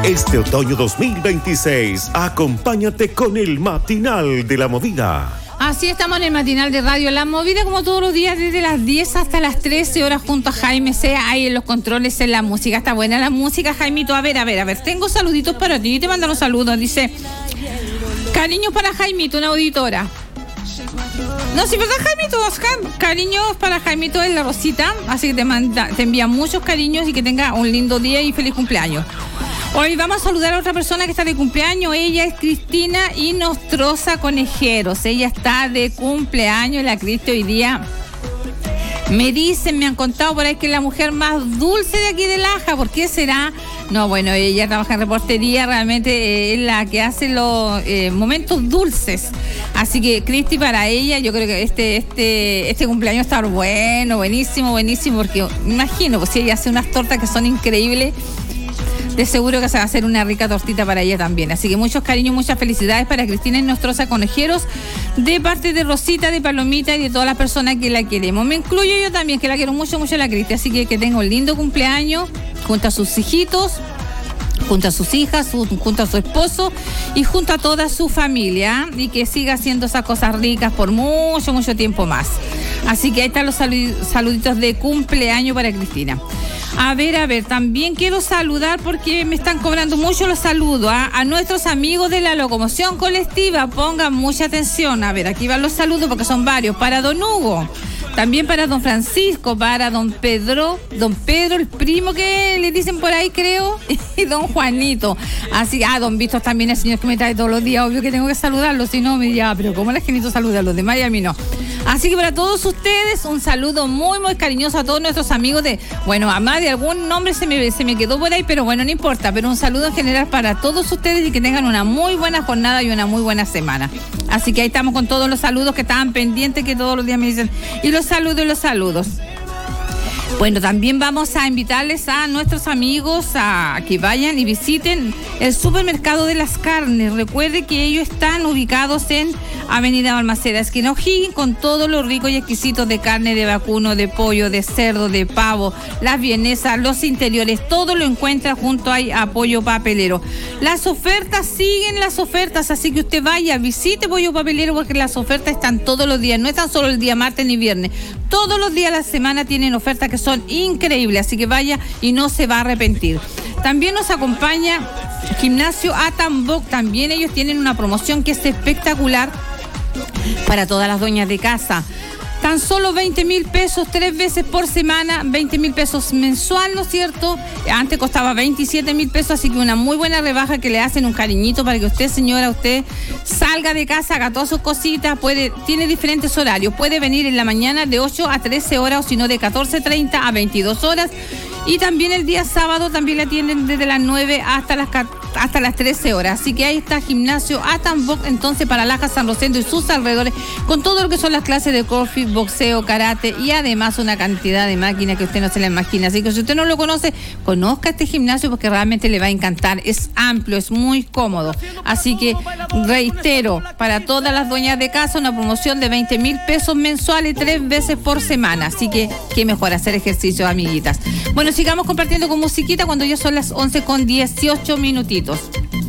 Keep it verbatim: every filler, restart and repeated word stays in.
Este otoño dos mil veintiséis, acompáñate con el matinal de la movida. Así estamos en el matinal de Radio La Movida, como todos los días, desde las diez hasta las trece horas, junto a Jaime Sea, ahí en los controles, en la música. Está buena la música, Jaimito. A ver, a ver, a ver, tengo saluditos para ti. Te mandan los saludos. Dice, cariños para Jaimito, una auditora. No, sí, ¿verdad, Jaimito? Cariños para Jaimito de la Rosita. Así que te manda, te envía muchos cariños y que tenga un lindo día y feliz cumpleaños. Hoy vamos a saludar a otra persona que está de cumpleaños. Ella es Cristina Inostroza Conejeros. Ella está de cumpleaños, la Cristi, hoy día. Me dicen, me han contado por ahí que es la mujer más dulce de aquí de Laja. ¿Por qué será? No, bueno, ella trabaja en reportería, realmente es la que hace los eh, momentos dulces. Así que, Cristi, para ella, yo creo que este este este cumpleaños está bueno, buenísimo, buenísimo, porque me imagino, pues si ella hace unas tortas que son increíbles, de seguro que se va a hacer una rica tortita para ella también. Así que muchos cariños, muchas felicidades para Cristina Inostroza Conejeros, de parte de Rosita, de Palomita y de todas las personas que la queremos. Me incluyo yo también, que la quiero mucho, mucho a la Cristi. Así que que tenga un lindo cumpleaños junto a sus hijitos, junto a sus hijas, junto a su esposo y junto a toda su familia, y que siga haciendo esas cosas ricas por mucho, mucho tiempo más. Así que ahí están los saluditos de cumpleaños para Cristina. A ver, a ver, también quiero saludar, porque me están cobrando mucho los saludos, ¿eh? A nuestros amigos de la locomoción colectiva. Pongan mucha atención. A ver, aquí van los saludos porque son varios. Para don Hugo, también para don Francisco, para don Pedro, don Pedro, el primo que le dicen por ahí, creo, y don Juanito. Así, ah, don Víctor también, el señor que me trae todos los días, obvio que tengo que saludarlo, si no me dirá, pero ¿cómo les genito saludar a los demás y a mí no? Así que para todos ustedes, un saludo muy, muy cariñoso a todos nuestros amigos de, bueno, a más de algún nombre se me, se me quedó por ahí, pero bueno, no importa, pero un saludo en general para todos ustedes y que tengan una muy buena jornada y una muy buena semana. Así que ahí estamos con todos los saludos que estaban pendientes, que todos los días me dicen, y los saludos y los saludos. Bueno, también vamos a invitarles a nuestros amigos a que vayan y visiten el Supermercado de las Carnes. Recuerde que ellos están ubicados en Avenida Balmaceda, esquina O'Higgins, con todo lo rico y exquisito de carne de vacuno, de pollo, de cerdo, de pavo, las vienesas, los interiores, todo lo encuentra junto a Pollo Papelero. Las ofertas, siguen las ofertas, así que usted vaya, visite Pollo Papelero, porque las ofertas están todos los días, no están solo el día martes ni viernes, todos los días de la semana tienen ofertas que son increíbles, así que vaya y no se va a arrepentir. También nos acompaña Gimnasio Atambok, también ellos tienen una promoción que es espectacular para todas las dueñas de casa. Tan solo veinte mil pesos tres veces por semana, veinte mil pesos mensual, ¿no es cierto? Antes costaba veintisiete mil pesos, así que una muy buena rebaja que le hacen, un cariñito para que usted, señora, usted salga de casa, haga todas sus cositas, puede, tiene diferentes horarios, puede venir en la mañana de ocho a trece horas, o si no de catorce treinta a veintidós horas, y también el día sábado también la atienden desde las nueve hasta las hasta las trece horas, así que ahí está Gimnasio Atambok, entonces para Laja, San Rosendo y sus alrededores, con todo lo que son las clases de CrossFit, boxeo, karate y además una cantidad de máquinas que usted no se la imagina. Así que si usted no lo conoce, conozca este gimnasio porque realmente le va a encantar. Es amplio, es muy cómodo. Así que reitero, para todas las dueñas de casa, una promoción de veinte mil pesos mensuales tres veces por semana. Así que qué mejor hacer ejercicio, amiguitas. Bueno, sigamos compartiendo con musiquita cuando ya son las once con dieciocho minutitos.